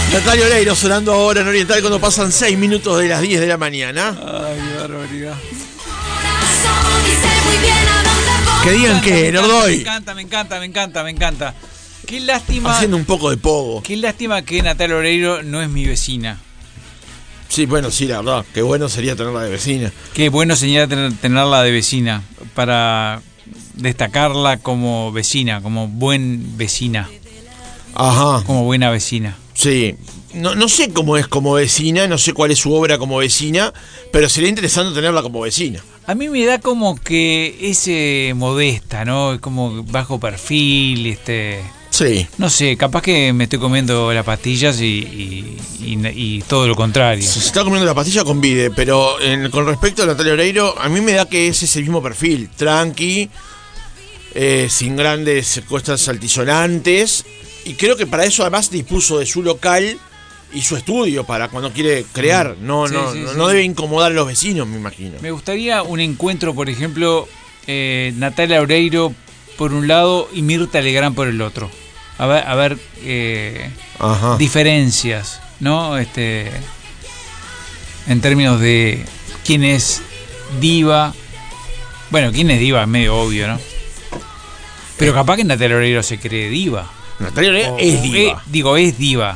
Natalia Oreiro sonando ahora en Oriental cuando pasan 6 minutos de las 10 de la mañana. Ay, qué barbaridad. Que digan que, Nordoy. Me encanta. Qué lástima. Haciendo un poco de pogo. Qué lástima que Natalia Oreiro no es mi vecina. Sí, bueno, sí, la verdad. Qué bueno sería tenerla de vecina. Qué bueno sería tenerla de vecina para destacarla como vecina, como buen vecina. Ajá. Como buena vecina. Sí. No sé cómo es como vecina, no sé cuál es su obra como vecina, pero sería interesante tenerla como vecina. A mí me da como que es modesta, ¿no? Es como bajo perfil, Sí. No sé, capaz que me estoy comiendo las pastillas y todo lo contrario. Se está comiendo la pastilla con vide, pero con respecto a Natalia Oreiro, a mí me da que es ese mismo perfil, tranqui, sin grandes cosas altisonantes, y creo que para eso además dispuso de su local y su estudio para cuando quiere crear. No debe incomodar a los vecinos, me imagino. Me gustaría un encuentro, por ejemplo, Natalia Oreiro por un lado y Mirta Legrand por el otro. A ver diferencias, ¿no? En términos de quién es diva. Bueno, quién es diva es medio obvio, ¿no? Pero capaz que Natalia Oreiro se cree diva. Natalia Oreiro es diva. Es diva.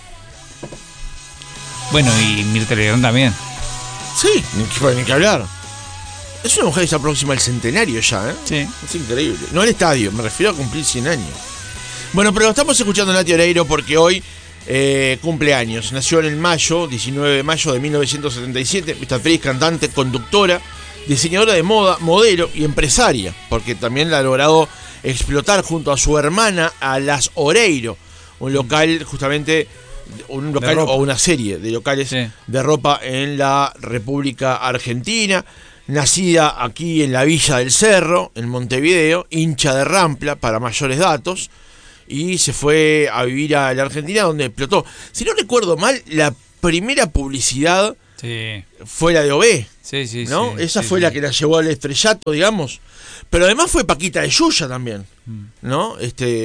Bueno, y Mirta Legrand también. Sí, ni que hablar. Es una mujer que está próxima al centenario ya, ¿eh? Sí. Es increíble. No al estadio, me refiero a cumplir 100 años. Bueno, pero estamos escuchando a Nati Oreiro porque hoy cumple años. Nació en el 19 de mayo de 1977. Esta actriz, cantante, conductora, diseñadora de moda, modelo y empresaria, porque también la ha logrado explotar junto a su hermana, a Las Oreiro, un local justamente... un local o una serie de locales de ropa en la República Argentina, nacida aquí en la Villa del Cerro, en Montevideo, hincha de Rampla para mayores datos, y se fue a vivir a la Argentina donde explotó. Si no recuerdo mal, la primera publicidad fue la de OB, ¿no? Esa fue la que la llevó al estrellato, digamos. Pero además fue Paquita de Yuya también, ¿no?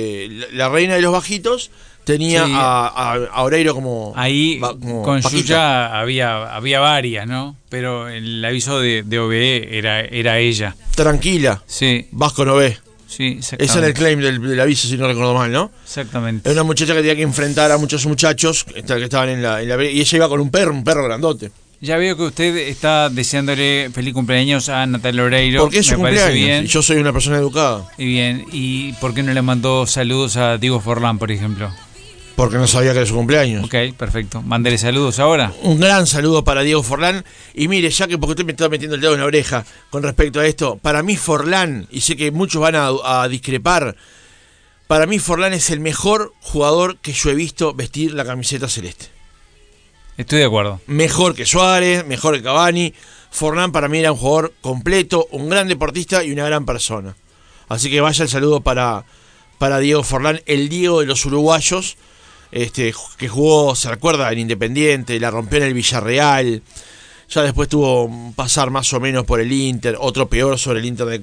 La reina de los bajitos tenía a Oreiro como... Ahí como con Paquita. Yuya había varias, ¿no? Pero el aviso de OBE era ella. Tranquila. Sí. Vas con OB. Sí, Ese era el claim del aviso, si no recuerdo mal, ¿no? Exactamente. Era una muchacha que tenía que enfrentar a muchos muchachos que estaban en la y ella iba con un perro grandote. Ya veo que usted está deseándole feliz cumpleaños a Natalia Oreiro. Porque es su cumpleaños y yo soy una persona educada. Y bien, ¿y por qué no le mandó saludos a Diego Forlán, por ejemplo? Porque no sabía que era su cumpleaños. Ok, perfecto. Mándele saludos ahora. Un gran saludo para Diego Forlán. Y mire, ya que porque usted me está metiendo el dedo en la oreja con respecto a esto, para mí Forlán, y sé que muchos van a discrepar, para mí Forlán es el mejor jugador que yo he visto vestir la camiseta celeste. Estoy de acuerdo. Mejor que Suárez, mejor que Cavani. Forlán para mí era un jugador completo, un gran deportista y una gran persona. Así que vaya el saludo para Diego Forlán, el Diego de los uruguayos. Que jugó, se recuerda, en Independiente, la rompió en el Villarreal, ya después tuvo un pasar más o menos por el Inter, otro peor sobre el Inter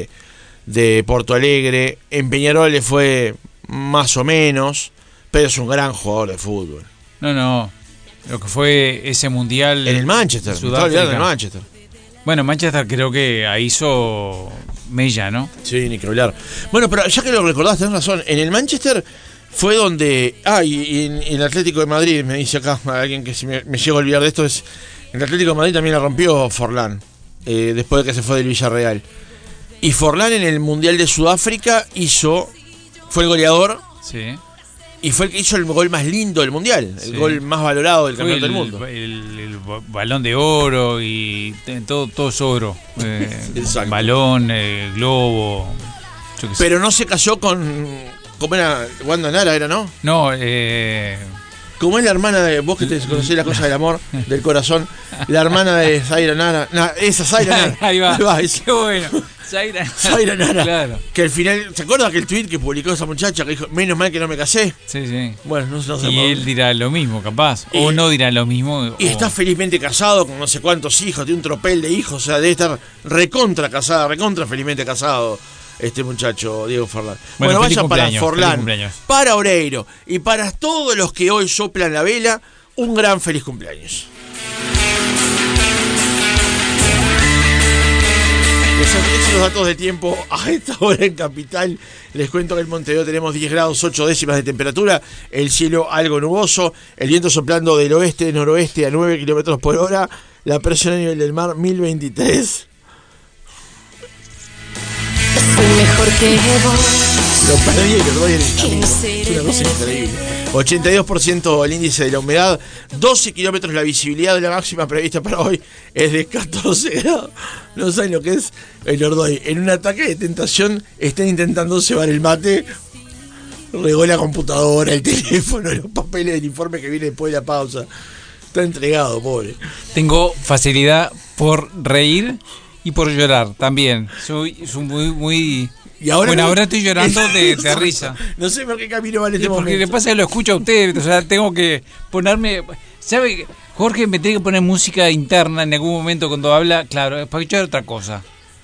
de Porto Alegre. En Peñarol le fue más o menos, pero es un gran jugador de fútbol. No, lo que fue ese mundial en el Manchester, me estaba olvidando del Manchester. Bueno, Manchester creo que ahí hizo mella, ¿no? Sí, ni que hablar. Bueno, pero ya que lo recordás, tenés razón, en el Manchester fue donde... y en el Atlético de Madrid, me dice acá alguien que si me llego a olvidar de esto, es el Atlético de Madrid también la rompió Forlán, después de que se fue del Villarreal. Y Forlán en el Mundial de Sudáfrica fue el goleador, sí, y fue el que hizo el gol más lindo del Mundial, el gol más valorado del campeonato del mundo. El balón de oro y todo es oro. Balón, globo. Pero no se casó con... ¿Cómo era? Wanda Nara era, ¿no? No, ¿Cómo es la hermana de vos que te conocés las cosas del amor, del corazón? La hermana de Zaira Nara. Esa Zaira Nara. Ahí va. Qué bueno. Zaira Nara. Claro. Que al final, ¿se acuerda aquel tweet que publicó esa muchacha que dijo, menos mal que no me casé? Sí. Bueno, no sé. Y él dirá lo mismo, capaz. O no dirá lo mismo. Y está felizmente casado con no sé cuántos hijos, tiene un tropel de hijos, o sea, debe estar recontra casada, recontra felizmente casado. este muchacho, Diego Forlán. Bueno, Vaya para feliz Forlán, cumpleaños. para Oreiro y para todos los que hoy soplan la vela, un gran feliz cumpleaños. Les actualizo los datos de tiempo a esta hora en Capital. Les cuento que en Montevideo tenemos 10 grados 8 décimas de temperatura, el cielo algo nuboso, el viento soplando del oeste-noroeste a 9 kilómetros por hora, la presión a nivel del mar 1023. Soy mejor que vos. Lo perdí y lo doy en el camino. Es una cosa increíble. 82% el índice de la humedad, 12 kilómetros la visibilidad. De la máxima prevista para hoy es de 14 grados. No saben lo que es el Ordoy. En un ataque de tentación están intentando cebar el mate. Regó la computadora, el teléfono, los papeles del informe que viene después de la pausa. Está entregado, pobre. Tengo facilidad por reír y por llorar también. Soy muy... Y ahora bueno, ahora estoy llorando de risa. No sé por qué camino va en este Porque momento. le pasa que lo escucho a usted, o sea, tengo que ponerme... ¿Sabe? Jorge me tiene que poner música interna en algún momento cuando habla, claro, para escuchar otra cosa.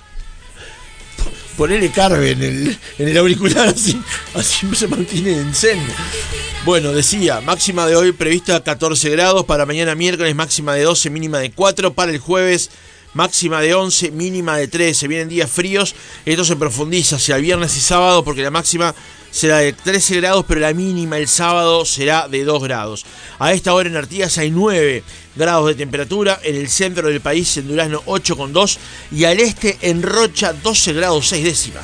Ponele carve en el auricular, así se mantiene en zen. Bueno, decía, máxima de hoy prevista 14 grados, para mañana miércoles máxima de 12, mínima de 4, para el jueves máxima de 11, mínima de 13. Vienen días fríos, esto se profundiza hacia el viernes y sábado porque la máxima será de 13 grados, pero la mínima el sábado será de 2 grados. A esta hora en Artigas hay 9 grados de temperatura, en el centro del país, en Durazno 8,2 y al este en Rocha 12 grados 6 décimas.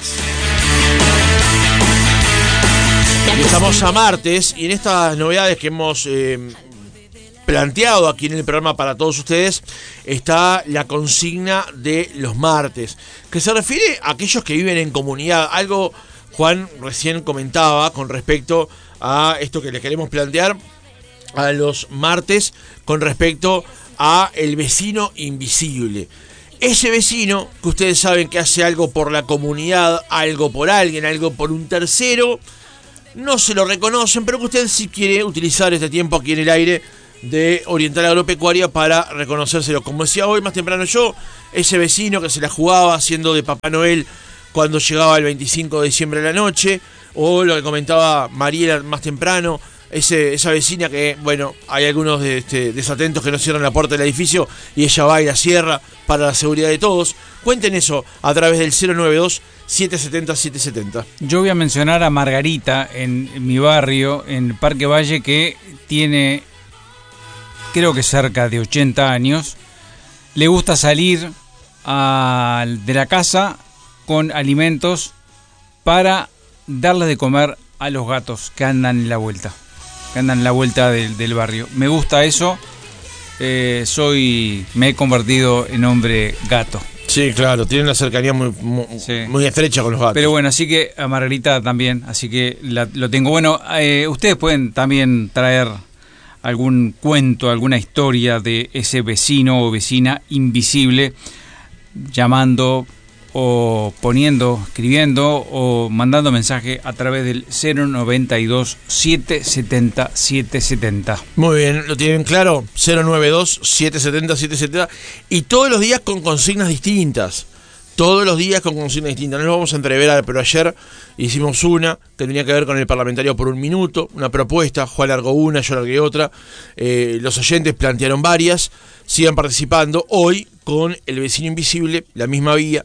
Estamos a martes y en estas novedades que hemos planteado aquí en el programa para todos ustedes está la consigna de los martes, que se refiere a aquellos que viven en comunidad. Algo Juan recién comentaba con respecto a esto que le queremos plantear a los martes con respecto a el vecino invisible. Ese vecino que ustedes saben que hace algo por la comunidad, algo por alguien, algo por un tercero, no se lo reconocen, pero que usted sí quiere utilizar este tiempo aquí en el aire de Oriental Agropecuaria para reconocérselo. Como decía hoy más temprano yo, ese vecino que se la jugaba haciendo de Papá Noel cuando llegaba el 25 de diciembre de la noche, o lo que comentaba Mariela más temprano, esa vecina que, bueno, hay algunos desatentos que no cierran la puerta del edificio y ella va y la cierra para la seguridad de todos. Cuenten eso a través del 092-770-770. Yo voy a mencionar a Margarita en mi barrio, en Parque Valle, que tiene, creo que cerca de 80 años. Le gusta salir de la casa con alimentos para darles de comer a los gatos que andan en la vuelta. Del barrio. Me gusta eso. Me he convertido en hombre gato. Sí, claro, tiene una cercanía muy estrecha con los gatos. Pero bueno, así que a Margarita también, así que lo tengo. Bueno, ustedes pueden también traer algún cuento, alguna historia de ese vecino o vecina invisible, llamando o poniendo, escribiendo o mandando mensaje a través del 092-770-770. Muy bien, ¿lo tienen claro? 092-770-770 y todos los días con consignas distintas. Todos los días con consignas distintas. No nos vamos a entreverar, pero ayer hicimos una que tenía que ver con el parlamentario por un minuto, una propuesta, Juan largó una, yo largué otra. Los oyentes plantearon varias, sigan participando. Hoy con el vecino invisible, la misma vía,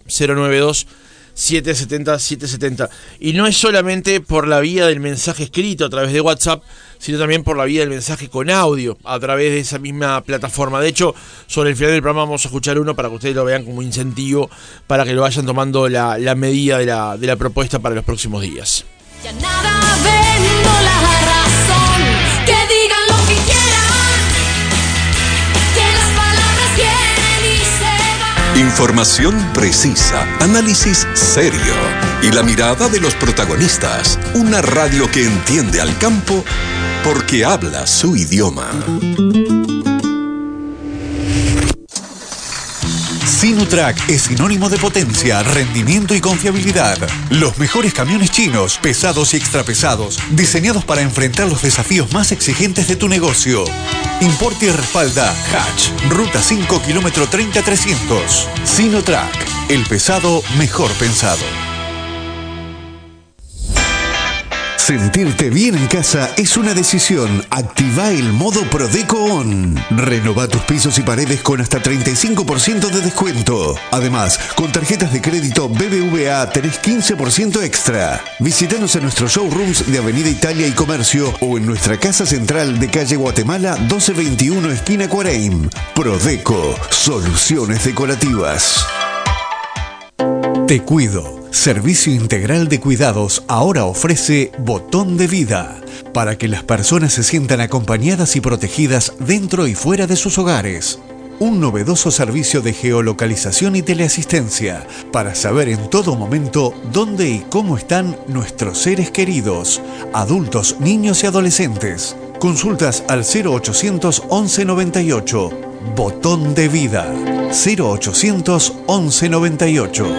092-770-770. Y no es solamente por la vía del mensaje escrito a través de WhatsApp, sino también por la vía del mensaje con audio a través de esa misma plataforma. De hecho, sobre el final del programa vamos a escuchar uno para que ustedes lo vean como incentivo, para que lo vayan tomando la medida de la propuesta para los próximos días. Ya nada vendo la razón, que digan lo que quieran, que las palabras vienen y se van. Información precisa, análisis serio y la mirada de los protagonistas. Una radio que entiende al campo porque habla su idioma. Sinotrack es sinónimo de potencia, rendimiento y confiabilidad. Los mejores camiones chinos, pesados y extrapesados, diseñados para enfrentar los desafíos más exigentes de tu negocio. Importa y respalda Hatch, Ruta 5, kilómetro 30-300. Sinotrack, el pesado mejor pensado. Sentirte bien en casa es una decisión. Activa el modo Prodeco On. Renova tus pisos y paredes con hasta 35% de descuento. Además, con tarjetas de crédito BBVA tenés 15% extra. Visítanos en nuestros showrooms de Avenida Italia y Comercio o en nuestra casa central de calle Guatemala 1221 esquina Cuareim. Prodeco, soluciones decorativas. Te Cuido. Servicio Integral de Cuidados ahora ofrece Botón de Vida para que las personas se sientan acompañadas y protegidas dentro y fuera de sus hogares. Un novedoso servicio de geolocalización y teleasistencia para saber en todo momento dónde y cómo están nuestros seres queridos, adultos, niños y adolescentes. Consultas al 0800 11 98. Botón de Vida. 0800 11 98.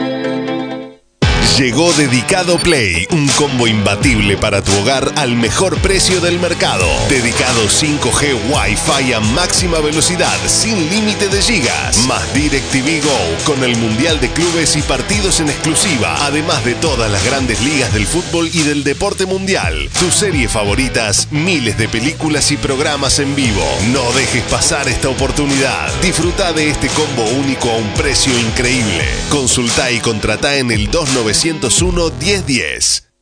Llegó Dedicado Play, un combo imbatible para tu hogar al mejor precio del mercado. Dedicado 5G Wi-Fi a máxima velocidad, sin límite de gigas. Más DirecTV Go, con el Mundial de Clubes y partidos en exclusiva. Además de todas las grandes ligas del fútbol y del deporte mundial. Tus series favoritas, miles de películas y programas en vivo. No dejes pasar esta oportunidad. Disfruta de este combo único a un precio increíble. Consultá y contratá en el 2901 1010.